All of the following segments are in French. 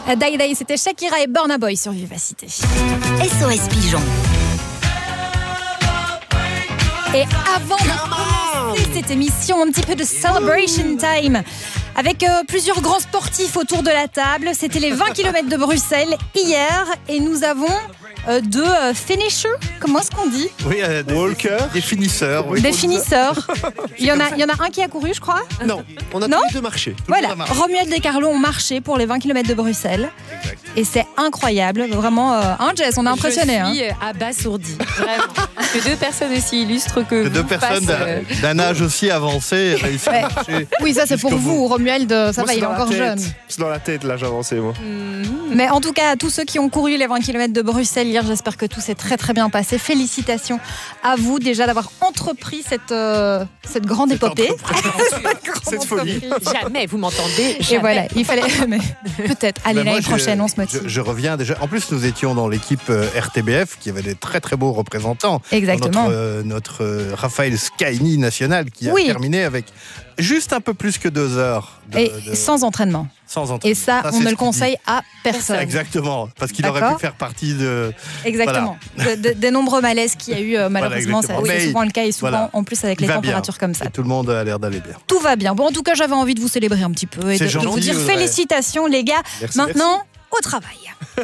Day Day, c'était Shakira et Burna Boy sur Vivacité. SOS Pigeon. Et avant de commencer cette émission, un petit peu de Celebration Time. Avec plusieurs grands sportifs autour de la table. C'était les 20 km de Bruxelles hier. Et nous avons deux finishers. Comment est-ce qu'on dit? Oui, des finisseurs. Oui. Des finisseurs. Il y en a un qui a couru, je crois. Non, on a tous les deux marché. Voilà, Romuald et Carlo ont marché pour les 20 km de Bruxelles. Exact. Et c'est incroyable, vraiment. Jess, on est impressionné. Je suis abasourdie, vraiment. Que deux personnes aussi illustres que deux personnes d'un âge aussi avancé réussissent à marcher. Oui, ça c'est pour vous, Romuald, ça va, il est encore jeune. C'est dans la tête, là, j'ai avancé, moi. Mais en tout cas, à tous ceux qui ont couru les 20 km de Bruxelles hier, j'espère que tout s'est très très bien passé. Félicitations à vous déjà d'avoir entrepris cette grande épopée. Cette folie. Jamais, vous m'entendez. Et voilà, il fallait. Peut-être. Allez, l'année prochaine, on se motive. Je reviens déjà. En plus, nous étions dans l'équipe RTBF qui avait des très très beaux représentants. Exactement. Notre Raphaël Skyny national qui a terminé avec juste un peu plus que 2 heures. Sans entraînement. Et ça on ne le conseille à personne. Exactement, parce qu'il aurait pu faire partie de... Exactement. Voilà. Des nombreux malaises qu'il y a eu, malheureusement. C'est souvent le cas et souvent en plus avec les températures comme ça. Et tout le monde a l'air d'aller bien. Tout va bien. Bon, en tout cas, j'avais envie de vous célébrer un petit peu et de vous dire félicitations les gars. Merci, maintenant, au travail.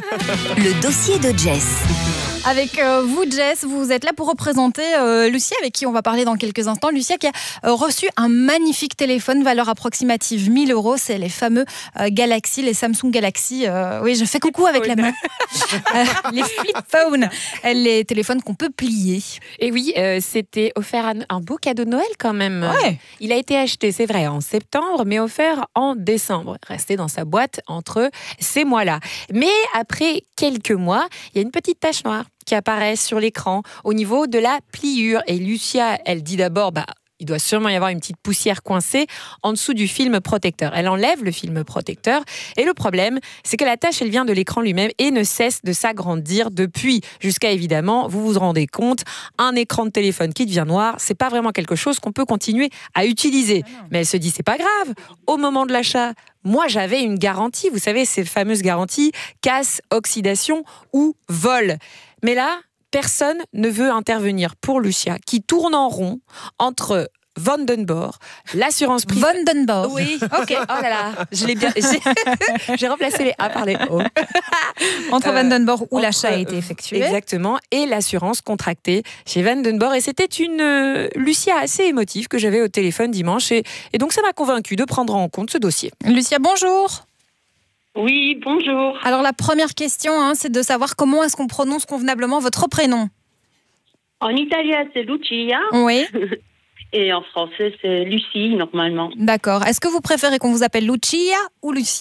Le dossier de Jess. Avec vous, Jess, vous êtes là pour représenter Lucia, avec qui on va parler dans quelques instants. Lucia qui a reçu un magnifique téléphone, valeur approximative 1 000 €. C'est les fameux Galaxy, les Samsung Galaxy. Oui, je fais coucou avec la main. Les flip phones, les téléphones qu'on peut plier. Et oui, c'était offert un beau cadeau de Noël quand même. Ouais. Il a été acheté, c'est vrai, en septembre, mais offert en décembre. Resté dans sa boîte entre ces mois-là. Mais après quelques mois, il y a une petite tache noire qui apparaît sur l'écran au niveau de la pliure. Et Lucia, elle dit d'abord, il doit sûrement y avoir une petite poussière coincée en dessous du film protecteur. Elle enlève le film protecteur et le problème, c'est que la tache, elle vient de l'écran lui-même et ne cesse de s'agrandir depuis jusqu'à, évidemment, vous vous rendez compte, un écran de téléphone qui devient noir, c'est pas vraiment quelque chose qu'on peut continuer à utiliser. Mais elle se dit, c'est pas grave. Au moment de l'achat, moi, j'avais une garantie, vous savez, ces fameuses garanties casse, oxydation ou vol. Mais là, personne ne veut intervenir pour Lucia, qui tourne en rond entre Vandenborg, l'assurance privée. Vandenborg. Oui, ok. Oh là là, je l'ai bien. J'ai remplacé les A par les O. Entre Vandenborg où l'achat a été effectué. Exactement, et l'assurance contractée chez Vandenborg. Et c'était une Lucia assez émotive que j'avais au téléphone dimanche. Et donc, ça m'a convaincue de prendre en compte ce dossier. Lucia, bonjour. Oui, bonjour. Alors, la première question, c'est de savoir comment est-ce qu'on prononce convenablement votre prénom. En italien, c'est Lucia. Oui. Et en français, c'est Lucie, normalement. D'accord. Est-ce que vous préférez qu'on vous appelle Lucia ou Lucie ?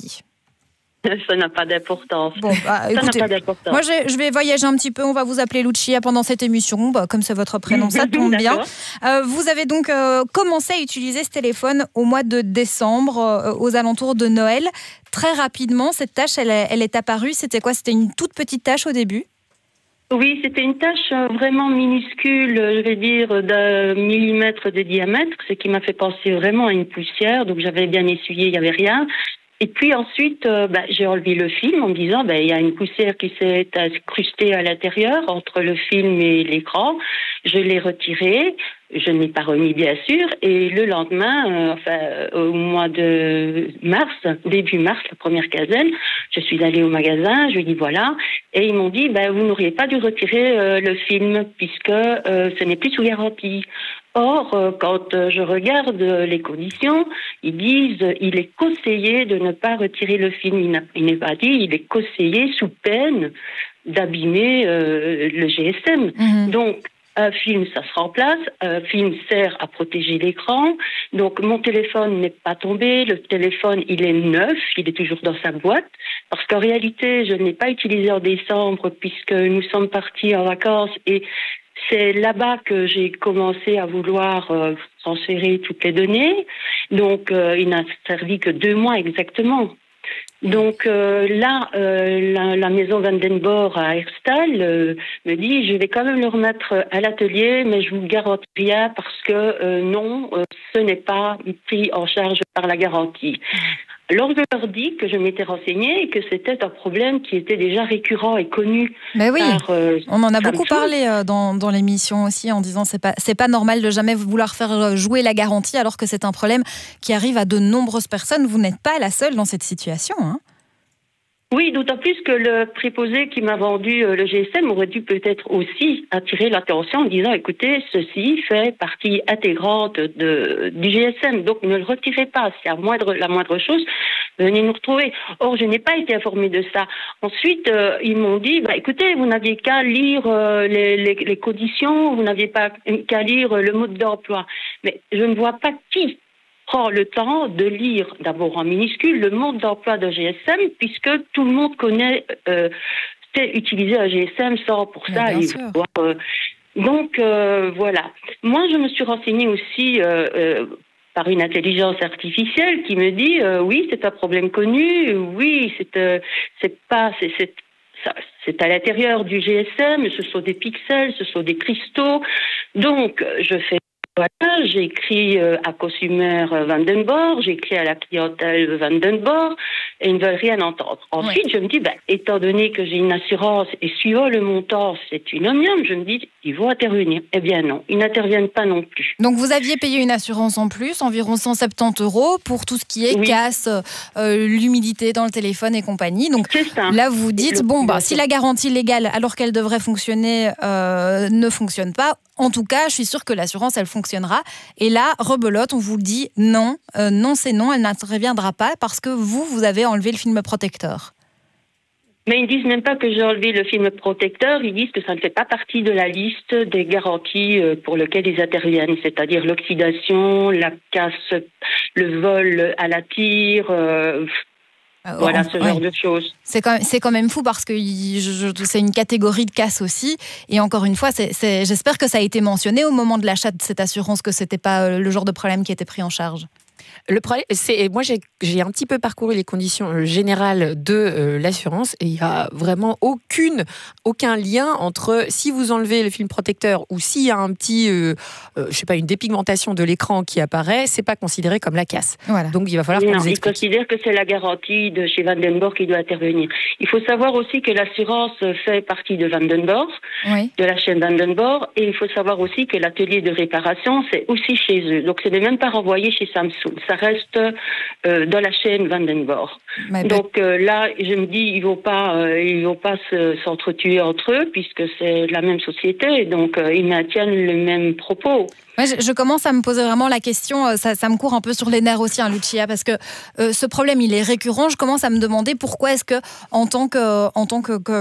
Ça n'a pas d'importance. Bon, écoutez, moi, je vais voyager un petit peu. On va vous appeler Lucia pendant cette émission. Comme c'est votre prénom, ça tombe bien. Vous avez donc commencé à utiliser ce téléphone au mois de décembre, aux alentours de Noël. Très rapidement, cette tâche, elle est apparue. C'était quoi ? C'était une toute petite tâche au début ? Oui, c'était une tâche vraiment minuscule, je vais dire d'1 millimètre de diamètre, ce qui m'a fait penser vraiment à une poussière. Donc j'avais bien essuyé, il n'y avait rien. Et puis ensuite, j'ai enlevé le film en me disant, il y a une poussière qui s'est incrustée à l'intérieur entre le film et l'écran. Je l'ai retiré, je ne l'ai pas remis bien sûr. Et le lendemain, au mois de mars, début mars, la première quinzaine, je suis allée au magasin, je lui ai dit voilà, et ils m'ont dit, vous n'auriez pas dû retirer le film puisque ce n'est plus sous garantie. Or, quand je regarde les conditions, ils disent il est conseillé de ne pas retirer le film. Il n'est pas dit, il est conseillé sous peine d'abîmer le GSM. Mmh. Donc, un film, ça se remplace. Un film sert à protéger l'écran. Donc, mon téléphone n'est pas tombé. Le téléphone, il est neuf. Il est toujours dans sa boîte. Parce qu'en réalité, je ne l'ai pas utilisé en décembre puisque nous sommes partis en vacances et c'est là-bas que j'ai commencé à vouloir transférer toutes les données. Donc, il n'a servi que 2 mois exactement. Donc la maison Vandenborg à Herstal me dit je vais quand même le remettre à l'atelier, mais je vous garantis rien parce que non, ce n'est pas pris en charge par la garantie. Alors je leur dis que je m'étais renseignée et que c'était un problème qui était déjà récurrent et connu. Mais oui, on en a Samsung. beaucoup parlé dans l'émission aussi en disant c'est pas normal de jamais vouloir faire jouer la garantie alors que c'est un problème qui arrive à de nombreuses personnes. Vous n'êtes pas la seule dans cette situation. Hein. Oui, d'autant plus que le préposé qui m'a vendu le GSM aurait dû peut-être aussi attirer l'attention en disant écoutez, ceci fait partie intégrante du GSM, donc ne le retirez pas. Si la moindre chose, venez nous retrouver. Or, je n'ai pas été informée de ça. Ensuite, ils m'ont dit écoutez, vous n'aviez qu'à lire les conditions, vous n'aviez pas qu'à lire le mode d'emploi. Mais je ne vois pas qui prend le temps de lire d'abord en minuscule le mode d'emploi de GSM, puisque tout le monde connaît, sait utiliser un GSM sans pour ça. Donc voilà. Moi, je me suis renseignée aussi par une intelligence artificielle qui me dit oui, c'est un problème connu, oui, c'est à l'intérieur du GSM, ce sont des pixels, ce sont des cristaux. Donc, je fais voilà, j'ai écrit à Consumer Vandenborg, j'ai écrit à la clientèle Vandenborg, et ils ne veulent rien entendre. Ensuite, je me dis, étant donné que j'ai une assurance, et suivant le montant, c'est une omnium, je me dis, ils vont intervenir. Eh bien non, ils n'interviennent pas non plus. Donc vous aviez payé une assurance en plus, environ 170 € pour tout ce qui est casse, l'humidité dans le téléphone et compagnie. Donc là, vous dites, si la garantie légale, alors qu'elle devrait fonctionner, ne fonctionne pas, en tout cas, je suis sûre que l'assurance, elle fonctionnera. Et là, rebelote, on vous dit non, c'est non, elle n'interviendra pas parce que vous avez enlevé le film protecteur. Mais ils disent même pas que j'ai enlevé le film protecteur, ils disent que ça ne fait pas partie de la liste des garanties pour lesquelles ils interviennent, c'est-à-dire l'oxydation, la casse, le vol à la tire... Voilà, ce genre de choses. C'est quand même fou parce que c'est une catégorie de casse aussi. Et encore une fois, j'espère que ça a été mentionné au moment de l'achat de cette assurance, que c'était pas le genre de problème qui était pris en charge. Le problème, moi j'ai un petit peu parcouru les conditions générales de l'assurance et il n'y a vraiment aucun lien entre si vous enlevez le film protecteur ou s'il y a un petit, une dépigmentation de l'écran qui apparaît, c'est pas considéré comme la casse. Voilà. Donc il va falloir qu'on vous explique. Ils considèrent que c'est la garantie de chez Vandenborg qui doit intervenir. Il faut savoir aussi que l'assurance fait partie de Vandenborg, de la chaîne Vandenborg, et il faut savoir aussi que l'atelier de réparation c'est aussi chez eux. Donc ce n'est même pas renvoyé chez Samsung. Ça reste dans la chaîne Vandenborg. Donc là, je me dis, ils vont pas s'entretuer entre eux puisque c'est la même société. Donc ils maintiennent le même propos. Je commence à me poser vraiment la question, ça me court un peu sur les nerfs aussi, Lucia, parce que ce problème, il est récurrent. Je commence à me demander pourquoi est-ce que, en tant que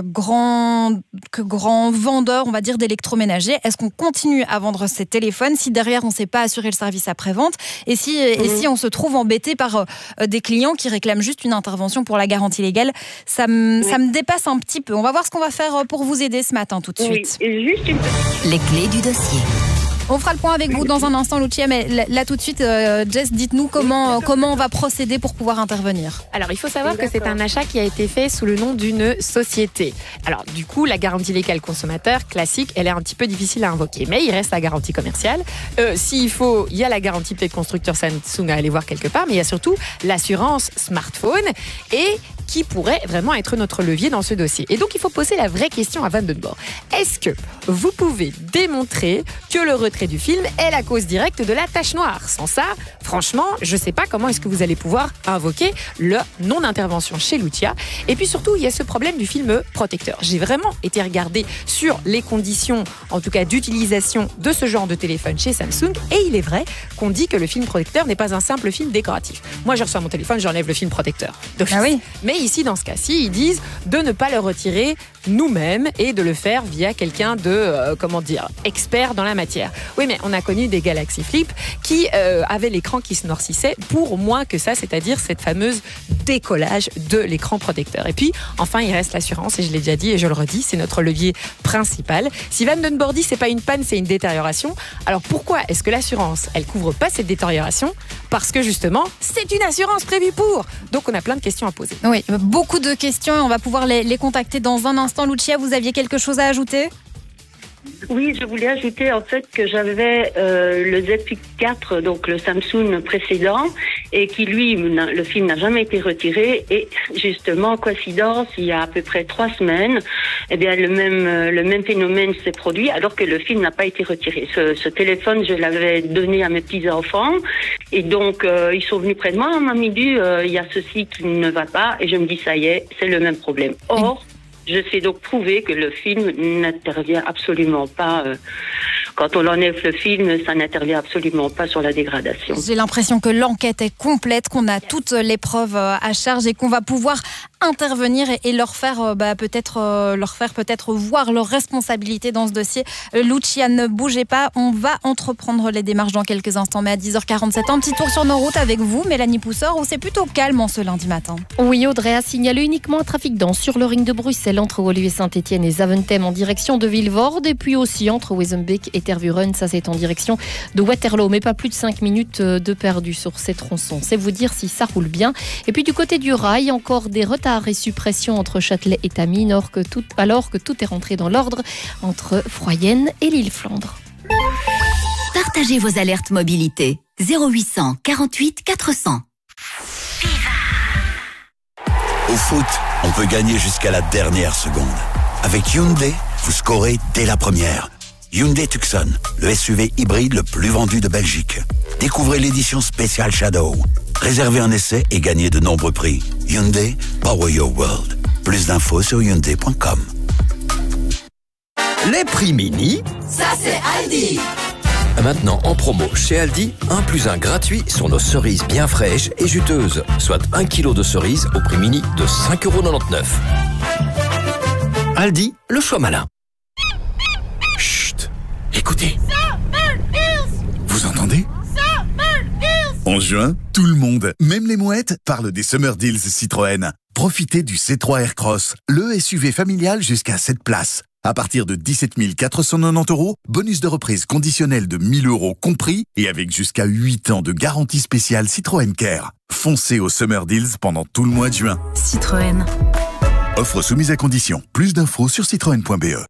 grand vendeur, on va dire, d'électroménager, est-ce qu'on continue à vendre ces téléphones si derrière, on ne sait pas assurer le service après-vente et si on se trouve embêté par des clients qui réclament juste une intervention pour la garantie légale. Ça me dépasse un petit peu. On va voir ce qu'on va faire pour vous aider ce matin tout de suite. Et juste les clés du dossier. On fera le point avec vous dans un instant, Lucia, mais là tout de suite, Jess, dites-nous comment on va procéder pour pouvoir intervenir. Alors, il faut savoir que c'est un achat qui a été fait sous le nom d'une société. Alors, du coup, la garantie légale consommateur classique, elle est un petit peu difficile à invoquer, mais il reste la garantie commerciale. S'il faut, il y a la garantie peut-être constructeur Samsung à aller voir quelque part, mais il y a surtout l'assurance smartphone et qui pourrait vraiment être notre levier dans ce dossier. Et donc, il faut poser la vraie question à Vandenborg. Est-ce que vous pouvez démontrer que le retrait du film est la cause directe de la tache noire? Sans ça, franchement, je ne sais pas comment est-ce que vous allez pouvoir invoquer le non-intervention chez Lucia. Et puis surtout, il y a ce problème du film protecteur. J'ai vraiment été regarder sur les conditions, en tout cas d'utilisation de ce genre de téléphone chez Samsung. Et il est vrai qu'on dit que le film protecteur n'est pas un simple film décoratif. Moi, je reçois mon téléphone, j'enlève le film protecteur. Ah oui. Mais ici, dans ce cas-ci, ils disent de ne pas le retirer nous-mêmes et de le faire via quelqu'un de, expert dans la matière. Oui, mais on a connu des Galaxy Flip qui avaient l'écran qui se noircissait pour moins que ça, c'est-à-dire cette fameuse décollage de l'écran protecteur. Et puis, enfin, il reste l'assurance, et je l'ai déjà dit et je le redis, c'est notre levier principal. Si Vandenborg dit c'est pas une panne, c'est une détérioration, alors pourquoi est-ce que l'assurance, elle couvre pas cette détérioration? Parce que justement, c'est une assurance prévue pour. Donc, on a plein de questions à poser. Oui, beaucoup de questions et on va pouvoir les contacter dans un instant. Lucia, vous aviez quelque chose à ajouter ? Oui, je voulais ajouter en fait que j'avais le Z Flip 4, donc le Samsung précédent, et qui lui, le film n'a jamais été retiré. Et justement, coïncidence, il y a à peu près 3 semaines, eh bien le même phénomène s'est produit, alors que le film n'a pas été retiré. Ce téléphone, je l'avais donné à mes petits enfants, et donc ils sont venus près de moi, mamie dit, il y a ceci qui ne va pas, et je me dis ça y est, c'est le même problème. Or, je sais donc prouver que le film n'intervient absolument pas. Quand on enlève le film, ça n'intervient absolument pas sur la dégradation. J'ai l'impression que l'enquête est complète, qu'on a toutes les preuves à charge et qu'on va pouvoir intervenir et leur faire peut-être voir leur responsabilité dans ce dossier. Lucia, ne bougez pas, on va entreprendre les démarches dans quelques instants, mais à 10h47, un petit tour sur nos routes avec vous, Mélanie Pousseur, où c'est plutôt calme en ce lundi matin. Oui, Audrey a signalé uniquement un trafic dense sur le ring de Bruxelles entre Woluwe Saint-Etienne et Zaventem en direction de Vilvoorde, et puis aussi entre Wezenbeek et Tervuren, ça c'est en direction de Waterloo, mais pas plus de 5 minutes de perdu sur ces tronçons. C'est vous dire si ça roule bien. Et puis du côté du rail, encore des retards et suppressions entre Châtelet et Tamines, alors que tout est rentré dans l'ordre entre Froyenne et l'île Flandre. Partagez vos alertes mobilité. 0800 48 400. Au foot, on peut gagner jusqu'à la dernière seconde. Avec Hyundai, vous scorez dès la première. Hyundai Tucson, le SUV hybride le plus vendu de Belgique. Découvrez l'édition spéciale Shadow. Réservez un essai et gagnez de nombreux prix. Hyundai, Power Your World. Plus d'infos sur Hyundai.com. Les prix mini, Ça c'est Aldi. maintenant en promo chez Aldi, 1+1 gratuit sur nos cerises bien fraîches et juteuses, soit 1 kg de cerises au prix mini de 5,99 €. Aldi, le choix malin. Chut, écoutez. Vous entendez ? En juin, tout le monde, même les mouettes, parle des Summer Deals Citroën. Profitez du C3 Aircross, le SUV familial jusqu'à 7 places. À partir de 17 490 €, bonus de reprise conditionnel de 1 000 € compris et avec jusqu'à 8 ans de garantie spéciale Citroën Care. Foncez aux Summer Deals pendant tout le mois de juin. Citroën. Offre soumise à condition. Plus d'infos sur citroën.be.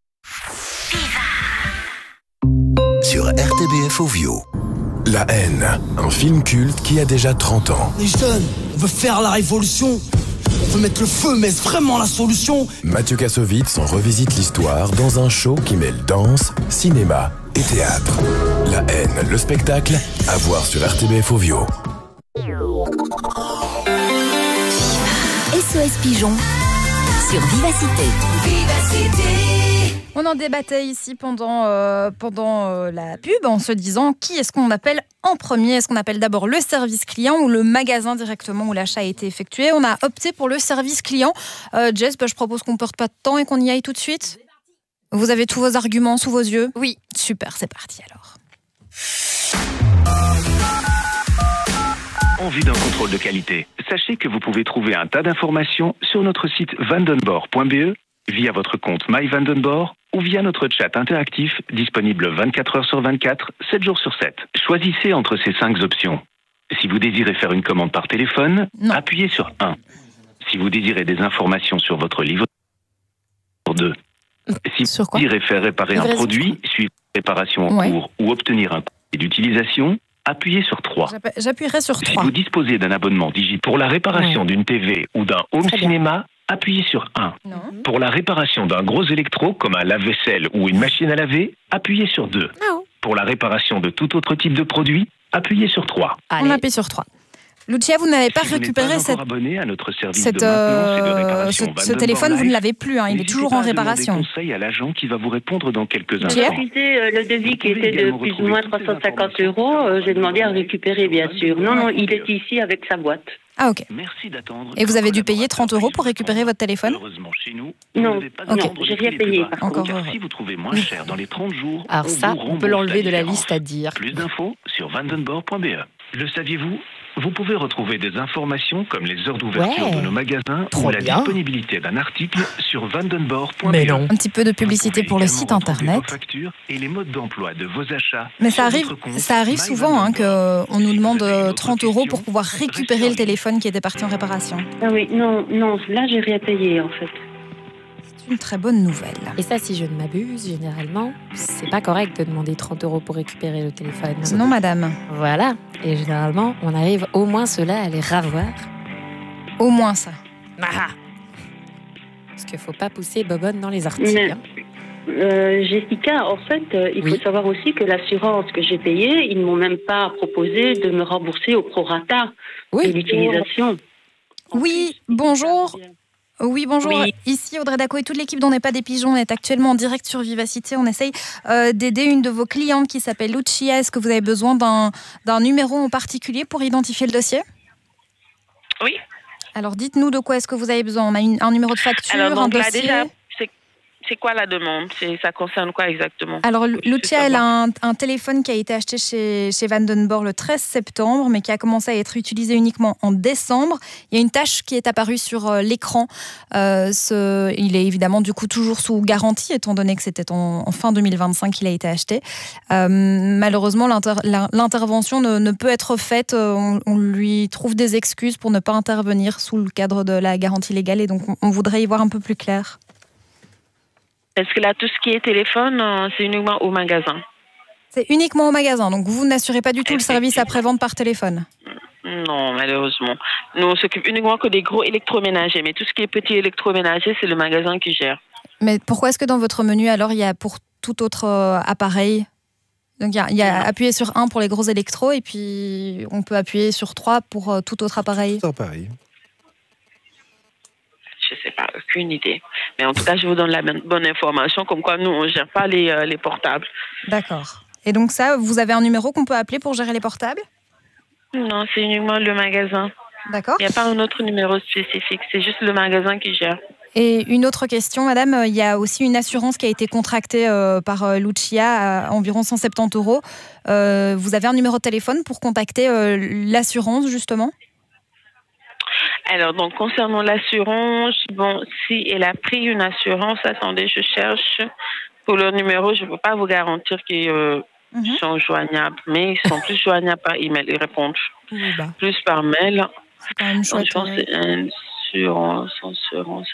Sur RTBF Ovio. La haine, un film culte qui a déjà 30 ans. Les jeunes, on veut faire la révolution. On veut mettre le feu, mais est-ce vraiment la solution ? Mathieu Kassovitz en revisite l'histoire dans un show qui mêle danse, cinéma et théâtre. La haine, le spectacle, à voir sur RTBF Ovio. SOS Pigeon sur Vivacité. On en débattait ici pendant la pub en se disant qui est-ce qu'on appelle en premier. Est-ce qu'on appelle d'abord le service client ou le magasin directement où l'achat a été effectué? On a opté pour le service client. Jess, je propose qu'on ne perde pas de temps et qu'on y aille tout de suite. Vous avez tous vos arguments sous vos yeux? Oui. Super, c'est parti alors. Envie d'un contrôle de qualité? Sachez que vous pouvez trouver un tas d'informations sur notre site vandenborg.be, via votre compte MyVandenborg ou via notre chat interactif disponible 24 heures sur 24, 7 jours sur 7. Choisissez entre ces 5 options. Si vous désirez faire une commande par téléphone, appuyez sur 1. Si vous désirez des informations sur votre livre, 2. Si vous désirez faire réparer un produit, suivre une réparation en cours ou obtenir un courrier d'utilisation, appuyez sur 3. J'appuierai sur 3. Si vous disposez d'un abonnement digital pour la réparation d'une TV ou d'un home cinéma, appuyez sur 1. Non. Pour la réparation d'un gros électro comme un lave-vaisselle ou une machine à laver, appuyez sur 2. Oh. Pour la réparation de tout autre type de produit, appuyez sur 3. On appuie sur 3. Lucia, vous n'avez pas récupéré ce téléphone, vous ne l'avez plus, il est toujours en réparation. Conseil à l'agent qui va vous répondre dans quelques J'ai instants. refusé le devis qui était de plus ou moins 350 €. J'ai demandé à récupérer, bien sûr. Non, il est ici avec sa boîte. Ah, ok. Merci d'attendre. Et vous avez dû payer 30 € pour récupérer votre téléphone? Heureusement, chez nous, non, j'ai rien payé. Encore car si vous trouvez moins cher dans les 30 jours, alors ça, on peut l'enlever de la différence. liste à dire. Plus d'infos sur vandenborg.be. Le saviez-vous? Vous pouvez retrouver des informations comme les heures d'ouverture de nos magasins ou la disponibilité d'un article sur vandenborg.be. Mais non. Un petit peu de publicité pour le site internet. Vos factures et les modes d'emploi de vos achats. Mais ça arrive souvent qu'on nous demande 30 € pour pouvoir récupérer le téléphone qui était parti en réparation. Ah oui, non, là j'ai rien payé en fait. Une très bonne nouvelle. Et ça, si je ne m'abuse, généralement, c'est pas correct de demander 30 € pour récupérer le téléphone. Non, madame. Voilà. Et généralement, on arrive au moins cela à les ravoir. Au moins ça. Ah. Parce qu'il faut pas pousser Bobonne dans les orties. Jessica, en fait, il faut savoir aussi que l'assurance que j'ai payée, ils ne m'ont même pas proposé de me rembourser au prorata de l'utilisation. Oui, bonjour. Oui, bonjour. Oui. Ici Audrey Daco et toute l'équipe d'On n'est pas des pigeons. On est actuellement en direct sur Vivacité. On essaye d'aider une de vos clientes qui s'appelle Lucia. Est-ce que vous avez besoin d'un numéro en particulier pour identifier le dossier? Oui. Alors dites-nous de quoi est-ce que vous avez besoin. On a un numéro de facture, un dossier. Déjà, c'est quoi la demande? Ça concerne quoi exactement? Alors, Lucia, elle a un téléphone qui a été acheté chez Vandenborg le 13 septembre, mais qui a commencé à être utilisé uniquement en décembre. Il y a une tâche qui est apparue sur l'écran. Il est évidemment du coup toujours sous garantie, étant donné que c'était en fin 2025 qu'il a été acheté. Malheureusement, l'intervention ne peut être faite. On lui trouve des excuses pour ne pas intervenir sous le cadre de la garantie légale, et donc on voudrait y voir un peu plus clair. Est-ce que là, tout ce qui est téléphone, c'est uniquement au magasin? C'est uniquement au magasin, donc vous n'assurez pas du tout le service après-vente par téléphone? Non, malheureusement. Nous, on s'occupe uniquement que des gros électroménagers, mais tout ce qui est petit électroménager, c'est le magasin qui gère. Mais pourquoi est-ce que dans votre menu, alors, il y a pour tout autre appareil? Donc il y a appuyer sur 1 pour les gros électros, et puis on peut appuyer sur 3 pour tout autre appareil? Tout appareil. Je sais pas, aucune idée. Mais en tout cas, je vous donne la bonne information, comme quoi nous, on ne gère pas les portables. D'accord. Et donc ça, vous avez un numéro qu'on peut appeler pour gérer les portables? Non, c'est uniquement le magasin. D'accord. Il n'y a pas un autre numéro spécifique, c'est juste le magasin qui gère. Et une autre question, madame, il y a aussi une assurance qui a été contractée par Lucia à environ 170 €. Vous avez un numéro de téléphone pour contacter l'assurance, justement? Alors, donc, concernant l'assurance, bon, si elle a pris une assurance, attendez, je cherche pour leur numéro, je ne peux pas vous garantir qu'ils sont joignables, mais ils sont plus joignables par email, ils répondent plus par mail. C'est quand même chouette. Je pense que c'est assurance.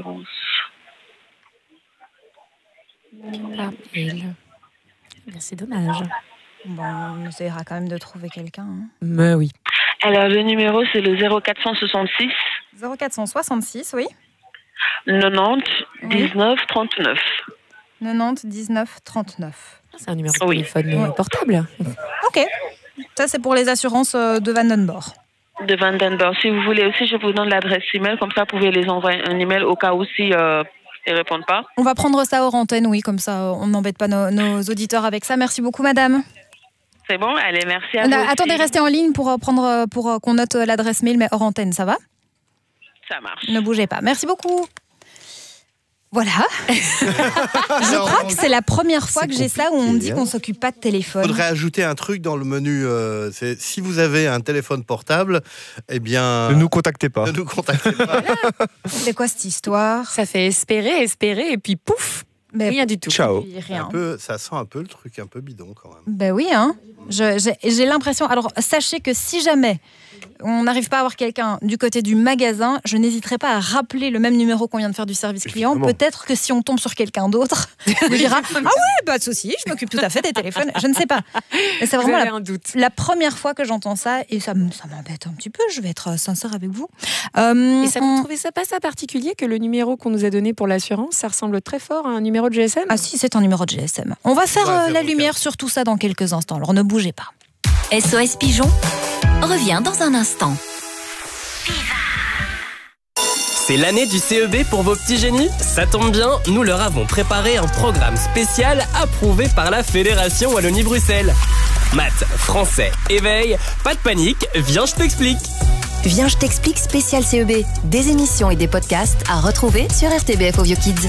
C'est dommage. Bon, on essaiera quand même de trouver quelqu'un. Hein. Mais oui. Alors, le numéro, c'est le 0466. 0466, oui. 90 19 39. 90 19 39. C'est un numéro de téléphone portable. Ok. Ça, c'est pour les assurances de Vandenborg. De Vandenborg. Si vous voulez aussi, je vous donne l'adresse email. Comme ça, vous pouvez les envoyer un email au cas où si ils ne répondent pas. On va prendre ça hors antenne, oui. Comme ça, on n'embête pas nos auditeurs avec ça. Merci beaucoup, madame. C'est bon, allez, merci à vous. Attendez, restez en ligne pour qu'on note l'adresse mail, mais hors antenne, ça va? Ça marche. Ne bougez pas. Merci beaucoup. Voilà. Je crois que c'est la première fois que j'ai ça où on me dit qu'on ne s'occupe pas de téléphone. Il faudrait ajouter un truc dans le menu. Si vous avez un téléphone portable, eh bien... Ne nous contactez pas. Ne nous contactez pas. Voilà. C'est quoi cette histoire? Ça fait espérer, et puis pouf, rien du tout. Ciao. Rien. Ça sent un peu le truc un peu bidon quand même. Ben oui, hein. J'ai l'impression... Alors, sachez que si jamais on n'arrive pas à avoir quelqu'un du côté du magasin, je n'hésiterai pas à rappeler le même numéro qu'on vient de faire du service client. Peut-être que si on tombe sur quelqu'un d'autre, on dira « Ah ouais, pas de souci, je m'occupe tout à fait des téléphones. » Je ne sais pas. Mais c'est vraiment la première fois que j'entends ça, et ça m'embête un petit peu, je vais être sincère avec vous. Et ça, vous trouvez ça pas ça particulier que le numéro qu'on nous a donné pour l'assurance, ça ressemble très fort à un numéro de GSM? Ah si, c'est un numéro de GSM. On va faire la lumière sur tout ça dans quelques instants, alors ne bougez pas. SOS Pigeon revient dans un instant. C'est l'année du CEB pour vos petits génies? Ça tombe bien, nous leur avons préparé un programme spécial approuvé par la Fédération Wallonie-Bruxelles. Maths, français, éveil, pas de panique, viens je t'explique. Viens je t'explique spécial CEB. Des émissions et des podcasts à retrouver sur RTBF Ovio Kids.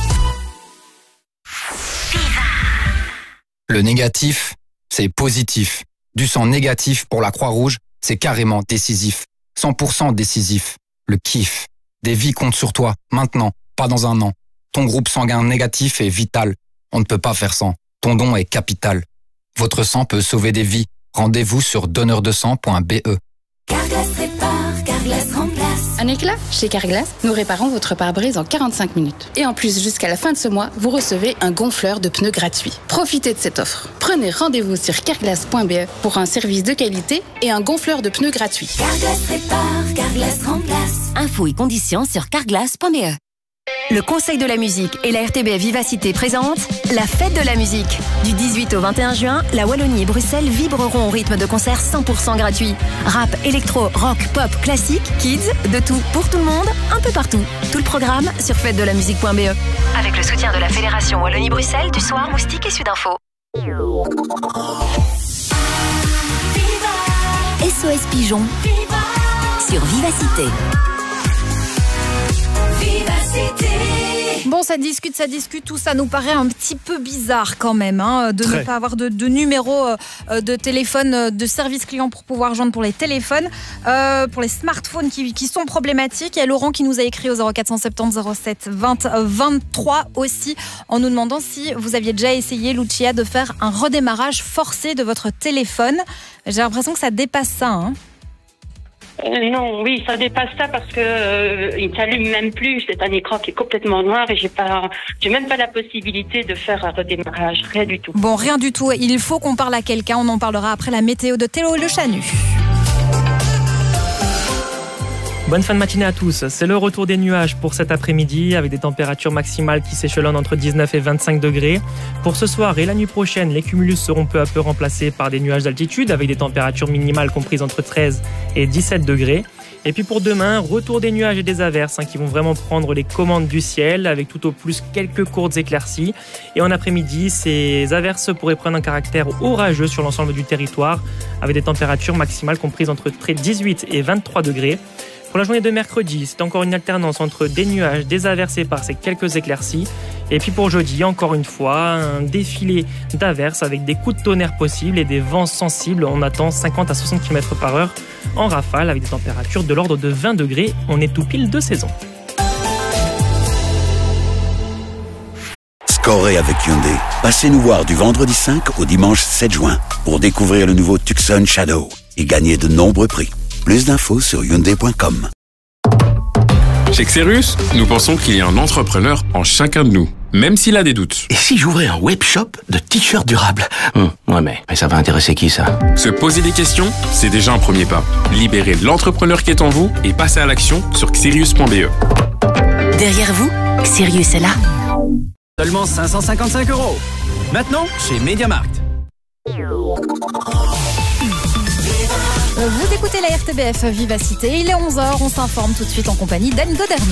Le négatif, c'est positif. Du sang négatif pour la Croix-Rouge, c'est carrément décisif. 100% décisif. Le kiff. Des vies comptent sur toi, maintenant, pas dans un an. Ton groupe sanguin négatif est vital. On ne peut pas faire sans. Ton don est capital. Votre sang peut sauver des vies. Rendez-vous sur donneurdesang.be. Carglass répare, Carglass remplace. Un éclat? Chez Carglass, nous réparons votre pare-brise en 45 minutes. Et en plus, jusqu'à la fin de ce mois, vous recevez un gonfleur de pneus gratuit. Profitez de cette offre. Prenez rendez-vous sur carglass.be pour un service de qualité et un gonfleur de pneus gratuit. Carglass répare, Carglass remplace. Infos et conditions sur carglass.be. Le Conseil de la musique et la RTBF Vivacité présentent la fête de la musique. Du 18 au 21 juin, la Wallonie et Bruxelles vibreront au rythme de concerts 100% gratuits. Rap, électro, rock, pop, classique, kids, de tout pour tout le monde, un peu partout. Tout le programme sur fêtedelamusique.be. Avec le soutien de la Fédération Wallonie-Bruxelles, du Soir, Moustique et Sudinfo. SOS Pigeon sur Vivacité. Bon, ça discute, tout ça nous paraît un petit peu bizarre quand même, de ne pas avoir de numéro de téléphone de service client pour pouvoir joindre pour les téléphones, pour les smartphones qui sont problématiques. Il y a Laurent qui nous a écrit au 0470 07 20 23 aussi en nous demandant si vous aviez déjà essayé, Lucia, de faire un redémarrage forcé de votre téléphone. J'ai l'impression que ça dépasse ça, Non, oui, ça dépasse ça parce que il ne s'allume même plus. C'est un écran qui est complètement noir et j'ai même pas la possibilité de faire un redémarrage, rien du tout. Bon, rien du tout. Il faut qu'on parle à quelqu'un. On en parlera après la météo de Théo Le Chanu. Bonne fin de matinée à tous. C'est le retour des nuages pour cet après-midi avec des températures maximales qui s'échelonnent entre 19 et 25 degrés. Pour ce soir et la nuit prochaine, les cumulus seront peu à peu remplacés par des nuages d'altitude avec des températures minimales comprises entre 13 et 17 degrés. Et puis pour demain, retour des nuages et des averses qui vont vraiment prendre les commandes du ciel avec tout au plus quelques courtes éclaircies. Et en après-midi, ces averses pourraient prendre un caractère orageux sur l'ensemble du territoire avec des températures maximales comprises entre 18 et 23 degrés. Pour la journée de mercredi, c'est encore une alternance entre des nuages, des averses et par ces quelques éclaircies. Et puis pour jeudi, encore une fois, un défilé d'averses avec des coups de tonnerre possibles et des vents sensibles. On attend 50 à 60 km/h en rafale avec des températures de l'ordre de 20 degrés. On est tout pile de saison. Scorez avec Hyundai. Passez nous voir du vendredi 5 au dimanche 7 juin pour découvrir le nouveau Tucson Shadow et gagner de nombreux prix. Plus d'infos sur Hyundai.com. Chez Xerus, nous pensons qu'il y a un entrepreneur en chacun de nous, même s'il a des doutes. Et si j'ouvrais un webshop de t-shirts durables? Ouais, mais ça va intéresser qui, ça? Se poser des questions, c'est déjà un premier pas. Libérez l'entrepreneur qui est en vous et passez à l'action sur xerius.be. Derrière vous, Xerius est là. Seulement 555 €. Maintenant, chez MediaMarkt. Vous écoutez la RTBF Vivacité, il est 11h, on s'informe tout de suite en compagnie d'Anne Godernieux.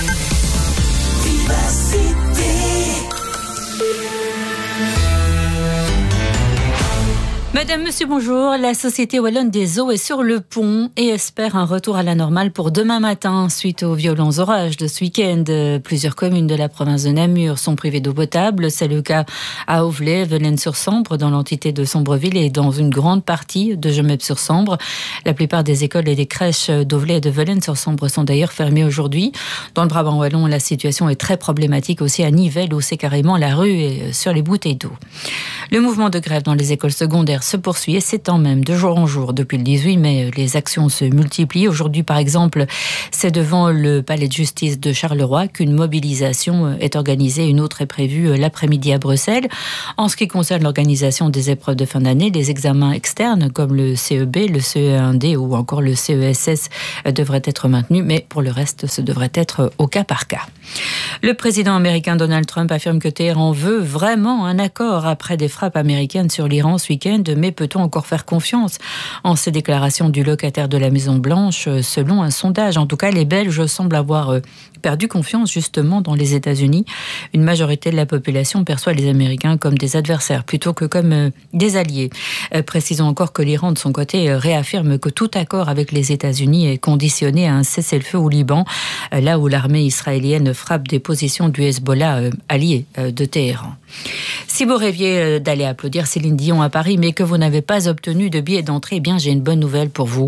Madame, monsieur, bonjour. La Société Wallonne des Eaux est sur le pont et espère un retour à la normale pour demain matin. Suite aux violents orages de ce week-end, plusieurs communes de la province de Namur sont privées d'eau potable. C'est le cas à Auvelais, Velaines-sur-Sambre, dans l'entité de Sombreville et dans une grande partie de Gemep-sur-Sambre. La plupart des écoles et des crèches d'Auvelais et de Velaines-sur-Sambre sont d'ailleurs fermées aujourd'hui. Dans le Brabant wallon, la situation est très problématique aussi à Nivelles, où c'est carrément la rue et sur les bouteilles d'eau. Le mouvement de grève dans les écoles secondaires se poursuit et s'étend même de jour en jour. Depuis le 18 mai, les actions se multiplient. Aujourd'hui, par exemple, c'est devant le palais de justice de Charleroi qu'une mobilisation est organisée. Une autre est prévue l'après-midi à Bruxelles. En ce qui concerne l'organisation des épreuves de fin d'année, les examens externes comme le CEB, le CE1D ou encore le CESS devraient être maintenus, mais pour le reste, ce devrait être au cas par cas. Le président américain Donald Trump affirme que Téhéran veut vraiment un accord après des frappes américaines sur l'Iran ce week-end, mais peut-on encore faire confiance en ces déclarations du locataire de la Maison-Blanche? Selon un sondage, en tout cas, les Belges semblent avoir perdu confiance justement dans les États-Unis. Une majorité de la population perçoit les Américains comme des adversaires plutôt que comme des alliés. Précisons encore que l'Iran, de son côté, réaffirme que tout accord avec les États-Unis est conditionné à un cessez-le-feu au Liban, là où l'armée israélienne frappe des positions du Hezbollah allié de Téhéran. Si vous rêviez d'aller applaudir Céline Dion à Paris, mais que vous n'avez pas obtenu de billet d'entrée, eh bien j'ai une bonne nouvelle pour vous.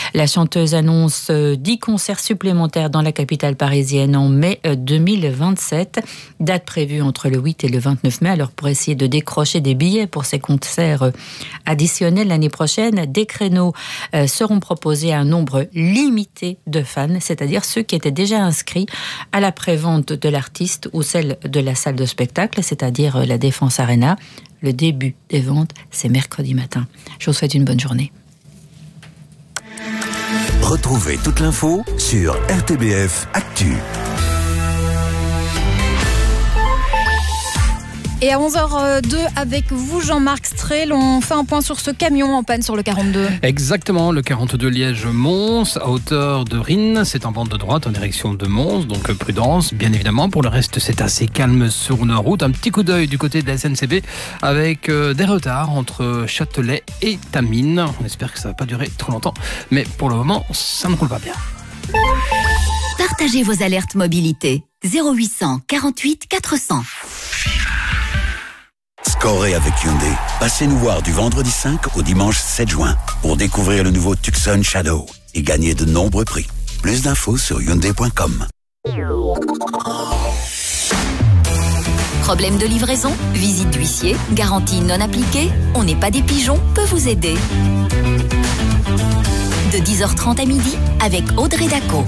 La chanteuse annonce 10 concerts supplémentaires dans la capitale parisienne en mai 2027. Date prévue entre le 8 et le 29 mai. Alors pour essayer de décrocher des billets pour ces concerts additionnels l'année prochaine, des créneaux seront proposés à un nombre limité de fans, c'est-à-dire ceux qui étaient déjà inscrits à la prévente de l'artiste ou celle de la salle de spectacle, c'est-à-dire la Défense Arena. Le début des ventes, c'est mercredi matin. Je vous souhaite une bonne journée. Retrouvez toute l'info sur RTBF Actu. Et à 11h02, avec vous, Jean-Marc Strel, on fait un point sur ce camion en panne sur le 42. Exactement, le 42 Liège-Mons, à hauteur de Rhine. C'est en bande de droite en direction de Mons, donc prudence, bien évidemment. Pour le reste, c'est assez calme sur nos routes. Un petit coup d'œil du côté de la SNCB avec des retards entre Châtelet et Tamines. On espère que ça ne va pas durer trop longtemps, mais pour le moment, ça ne roule pas bien. Partagez vos alertes mobilité. 0800 48 400. Scorez avec Hyundai. Passez nous voir du vendredi 5 au dimanche 7 juin pour découvrir le nouveau Tucson Shadow et gagner de nombreux prix. Plus d'infos sur Hyundai.com. Problème de livraison, visite d'huissier, garantie non appliquée, on n'est pas des pigeons, peut vous aider. De 10h30 à midi avec Audrey Daco.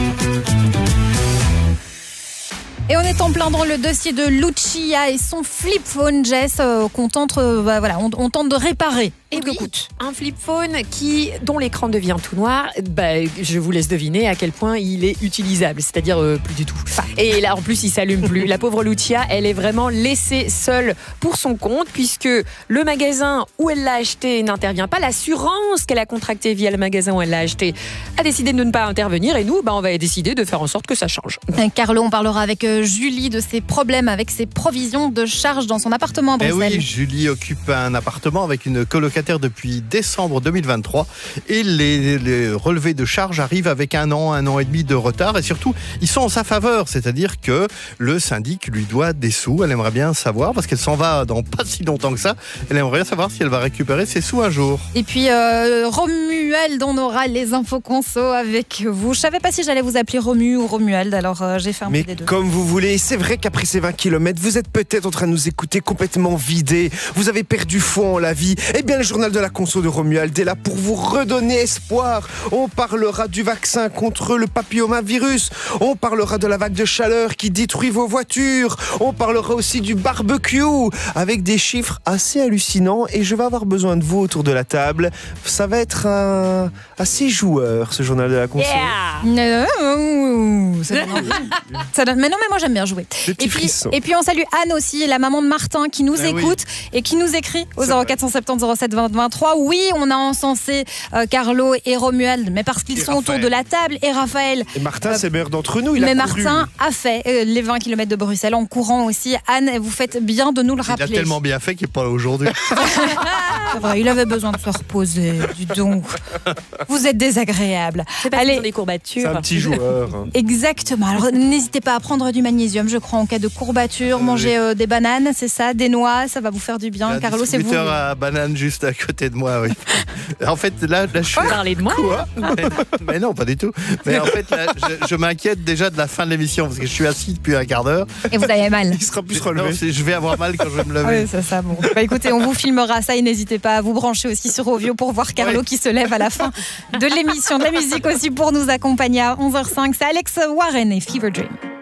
Et on est en plein dans le dossier de Lucia et son flip phone, Jess, qu'on tente, on tente de réparer. Et oui, un flip phone dont l'écran devient tout noir, je vous laisse deviner à quel point il est utilisable, c'est-à-dire plus du tout. Et là, en plus, il s'allume plus. La pauvre Lucia, elle est vraiment laissée seule pour son compte, puisque le magasin où elle l'a acheté n'intervient pas. L'assurance qu'elle a contractée via le magasin où elle l'a acheté a décidé de ne pas intervenir. Et nous, on va décider de faire en sorte que ça change. Carlo, on parlera avec Julie de ses problèmes avec ses provisions de charges dans son appartement à Bruxelles. Oui, Julie occupe un appartement avec une colocataire depuis décembre 2023 et les relevés de charges arrivent avec un an et demi de retard et surtout ils sont en sa faveur, c'est-à-dire que le syndic lui doit des sous. Elle aimerait bien savoir, parce qu'elle s'en va dans pas si longtemps que ça, elle aimerait bien savoir si elle va récupérer ses sous un jour. Et puis Romuald, on aura les infos conso avec vous. Je savais pas si j'allais vous appeler Romu ou Romuald, alors j'ai fait un peu des deux. Comme vous voulez, c'est vrai qu'après ces 20 km, vous êtes peut-être en train de nous écouter complètement vidé, vous avez perdu foi en la vie. Eh bien, le journal de la conso de Romuald est là pour vous redonner espoir. On parlera du vaccin contre le papillomavirus, on parlera de la vague de chaleur qui détruit vos voitures, on parlera aussi du barbecue avec des chiffres assez hallucinants et je vais avoir besoin de vous autour de la table. Ça va être assez joueur, ce journal de la conso. Yeah. Ça donne... Mais non, mais moi j'aime bien jouer. Et puis on salue Anne aussi, la maman de Martin qui nous écoute et qui nous écrit au 0470 07 20 23. Oui, on a encensé Carlo et Romuald, mais parce qu'ils sont autour de la table, et Raphaël. Et Martin, c'est le meilleur d'entre nous. Mais Martin a fait les 20 km de Bruxelles en courant aussi. Anne, vous faites bien de nous le rappeler. Il a tellement bien fait qu'il n'est pas là aujourd'hui. C'est vrai, il avait besoin de se reposer, dis donc. Vous êtes désagréable. C'est pas des courbatures. C'est un petit joueur. Exactement. Alors n'hésitez pas à prendre du magnésium, je crois, en cas de courbature. Manger des bananes, c'est ça, des noix, ça va vous faire du bien. Carlo, c'est vous. À banane juste à côté de moi, oui. En fait, là je suis... Parler de moi mais non, pas du tout. Mais en fait, là, je m'inquiète déjà de la fin de l'émission parce que je suis assis depuis un quart d'heure. Et vous avez mal. Il sera plus relevé. Non, je vais avoir mal quand je vais me lever. Oui, c'est ça. Bon. Écoutez, on vous filmera ça et n'hésitez pas à vous brancher aussi sur Ovio pour voir Carlo qui se lève à la fin de l'émission. De la musique aussi pour nous accompagner à 11h05. C'est Alex Warren et Fever Dream.